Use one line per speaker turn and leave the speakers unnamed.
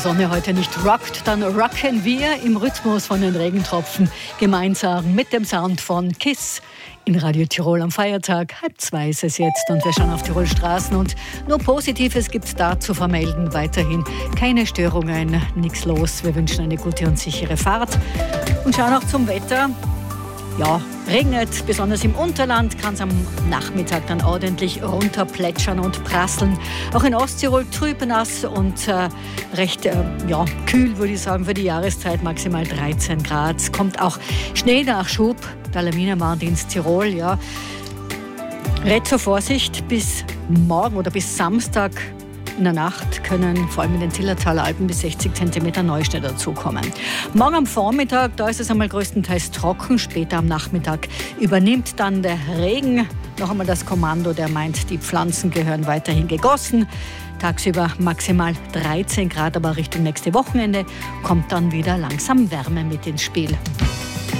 Sonne heute nicht rockt, dann rocken wir im Rhythmus von den Regentropfen gemeinsam mit dem Sound von Kiss. In Radio Tirol am Feiertag, 1:30 ist es jetzt und wir schauen auf Tirol Straßen und nur Positives gibt es da zu vermelden. Weiterhin keine Störungen, nichts los. Wir wünschen eine gute und sichere Fahrt und schauen auch zum Wetter. Ja, regnet, besonders im Unterland kann es am Nachmittag dann ordentlich runterplätschern und prasseln. Auch in Osttirol trüb, nass und recht kühl, würde ich sagen, für die Jahreszeit, maximal 13 Grad. Es kommt auch Schneenachschub, der Lawinenwarndienst Tirol, ja. Rät zur Vorsicht, bis morgen oder bis Samstag in der Nacht können vor allem in den Zillertaler Alpen bis 60 cm Neuschnee dazukommen. Morgen am Vormittag, da ist es einmal größtenteils trocken. Später am Nachmittag übernimmt dann der Regen noch einmal das Kommando, der meint, die Pflanzen gehören weiterhin gegossen. Tagsüber maximal 13 Grad, aber Richtung nächste Wochenende kommt dann wieder langsam Wärme mit ins Spiel.